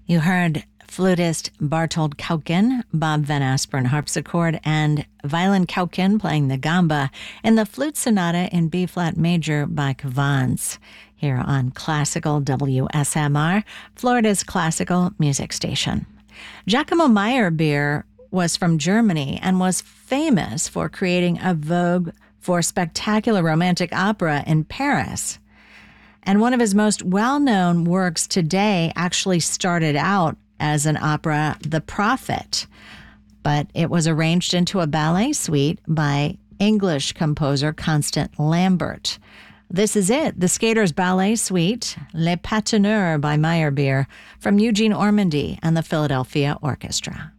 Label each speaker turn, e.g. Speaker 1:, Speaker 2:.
Speaker 1: You heard flutist Bartold Kaukin, Bob Van Asperen harpsichord, and Violin Kaukin playing the gamba in the Flute Sonata in B-flat major by Cavans, here on Classical WSMR, Florida's classical music station. Giacomo Meyerbeer was from Germany and was famous for creating a vogue for spectacular romantic opera in Paris. And one of his most well-known works today actually started out as an opera, The Prophet, but it was arranged into a ballet suite by English composer Constant Lambert. This is it, the Skaters Ballet Suite, Les Patineurs by Meyerbeer, from Eugene Ormandy and the Philadelphia Orchestra.